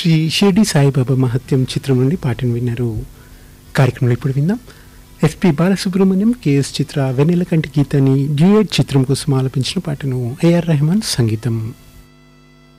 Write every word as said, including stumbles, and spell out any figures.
శ్రీ షిర్డి సాయిబాబా మహత్యం చిత్రం నుండి పాటను విన్నారు. కార్యక్రమంలో ఇప్పుడు విందాం. ఎస్పి బాలసుబ్రహ్మణ్యం, కెఎస్ చిత్ర, వెన్నెలకంటి గీతాన్ని డ్యూయట్ చిత్రం కోసం ఆలపించిన పాటను ఏఆర్ రెహమాన్ సంగీతం.